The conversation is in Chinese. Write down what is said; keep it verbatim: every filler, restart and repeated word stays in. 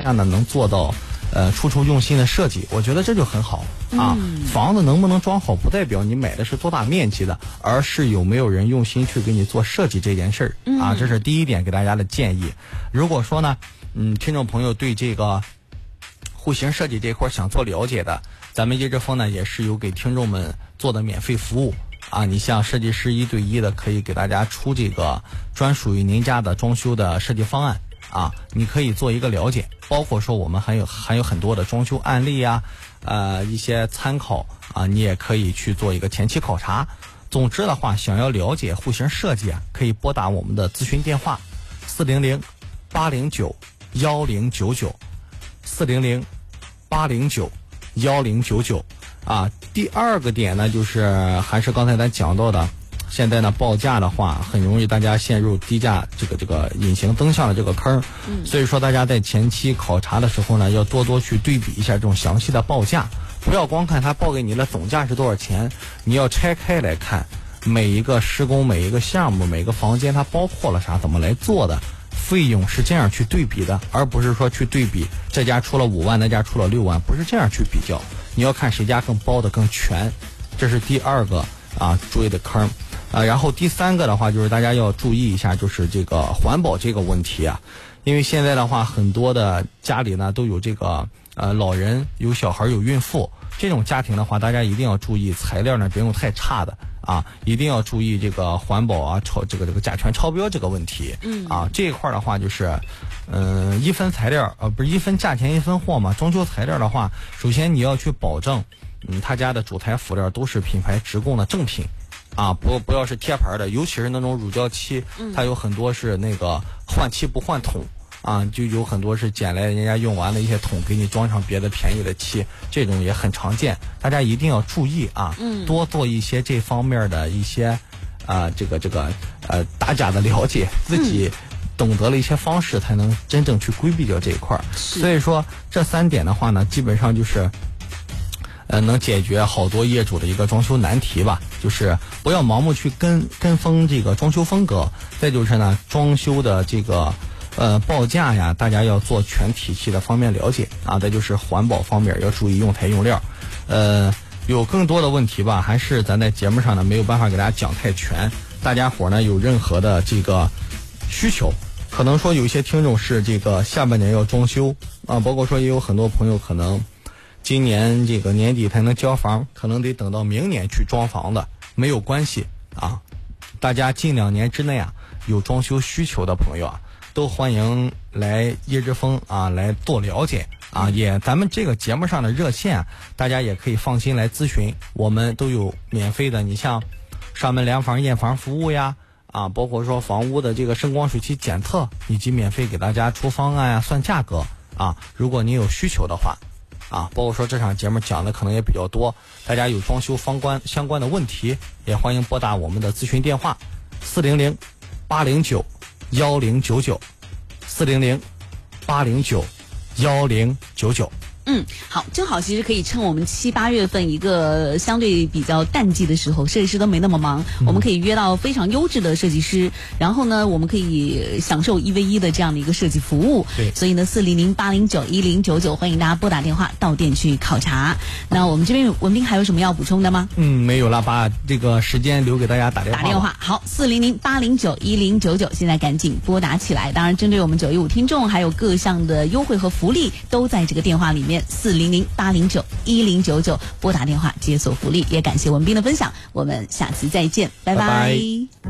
家呢能做到呃处处用心的设计，我觉得这就很好啊。 嗯、 房子能不能装好，不代表你买的是多大面积的，而是有没有人用心去给你做设计这件事儿啊。这是第一点给大家的建议。如果说呢，嗯，听众朋友对这个户型设计这块想做了解的，咱们叶之峰呢也是有给听众们做的免费服务啊。你像设计师一对一的，可以给大家出这个专属于您家的装修的设计方案啊，你可以做一个了解，包括说我们还有还有很多的装修案例呀，呃一些参考啊，你也可以去做一个前期考察。总之的话，想要了解户型设计啊，可以拨打我们的咨询电话四零零八零九幺零九九四零零八零九幺零九九啊。第二个点呢，就是还是刚才咱讲到的，现在呢报价的话，很容易大家陷入低价这个这个隐形灯项的这个坑，嗯，所以说大家在前期考察的时候呢，要多多去对比一下这种详细的报价，不要光看他报给你的总价是多少钱，你要拆开来看每一个施工、每一个项目、每个房间它包括了啥，怎么来做的。费用是这样去对比的，而不是说去对比这家出了五万，那家出了六万，不是这样去比较。你要看谁家更包的更全，这是第二个啊注意的坑啊。然后第三个的话，就是大家要注意一下，就是这个环保这个问题啊。因为现在的话，很多的家里呢都有这个呃老人、有小孩、有孕妇，这种家庭的话，大家一定要注意材料呢别用太差的。啊，一定要注意这个环保啊，超这个这个甲醛超标这个问题。嗯，啊，这一块的话就是，嗯、呃，一分材料，呃，不是一分价钱一分货嘛。装修材料的话，首先你要去保证，嗯，他家的主材辅料都是品牌直供的正品，啊，不不要是贴牌的，尤其是那种乳胶漆，它有很多是那个换漆不换桶。啊，就有很多是捡来人家用完的一些桶，给你装上别的便宜的漆，这种也很常见，大家一定要注意啊，嗯，多做一些这方面的一些，啊、呃，这个这个呃打假的了解，自己懂得了一些方式，才能真正去规避掉这一块儿。所以说这三点的话呢，基本上就是，呃，能解决好多业主的一个装修难题吧，就是不要盲目去跟跟风这个装修风格，再就是呢，装修的这个。呃，报价呀，大家要做全体系的方面了解啊。再就是环保方面要注意用材用料。呃，有更多的问题吧，还是咱在节目上呢没有办法给大家讲太全。大家伙呢有任何的这个需求，可能说有一些听众是这个下半年要装修啊，包括说也有很多朋友可能今年这个年底才能交房，可能得等到明年去装房的，没有关系啊。大家近两年之内啊，有装修需求的朋友啊。都欢迎来叶之峰啊来做了解啊，也咱们这个节目上的热线啊，大家也可以放心来咨询，我们都有免费的，你像上门量房验房服务呀，啊，包括说房屋的这个声光水汽检测，以及免费给大家出方案呀、算价格啊。如果您有需求的话，啊，包括说这场节目讲的可能也比较多，大家有装修相关相关的问题，也欢迎拨打我们的咨询电话四零零八零九幺零九九四零零八零九幺零九九。 嗯，好，正好其实可以趁我们七八月份一个相对比较淡季的时候，设计师都没那么忙，嗯、我们可以约到非常优质的设计师，然后呢，我们可以享受一 v 一的这样的一个设计服务。 对， 所以呢，四零零八零九一零九九，欢迎大家拨打电话到店去考察。那我们这边文斌还有什么要补充的吗？ 嗯，没有了，把这个时间留给大家打电话。 打电话，好，四零零八零九一零九九，现在赶紧拨打起来。当然，针对我们九一五听众，还有各项的优惠和福利，都在这个电话里面。四零零八零九一零九九，拨打电话解锁福利，也感谢文斌的分享，我们下次再见，拜拜。拜拜。